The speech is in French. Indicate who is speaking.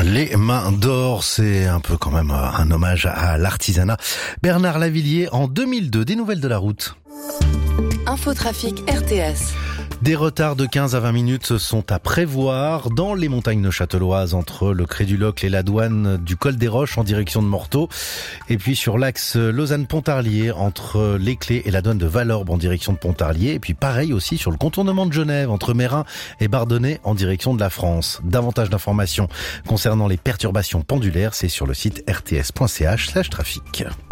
Speaker 1: Les mains d'or, c'est un peu quand même un hommage à l'artisanat. Bernard Lavillier, en 2002, des nouvelles de la route.
Speaker 2: Infotrafic RTS.
Speaker 1: Des retards de 15 à 20 minutes sont à prévoir dans les montagnes neuchâteloises entre le Cré du Locle et la douane du Col des Roches en direction de Morteau. Et puis sur l'axe Lausanne-Pontarlier entre les Clés et la douane de Valorbe en direction de Pontarlier. Et puis pareil aussi sur le contournement de Genève entre Mérin et Bardonnay en direction de la France. Davantage d'informations concernant les perturbations pendulaires, c'est sur le site rts.ch/trafic.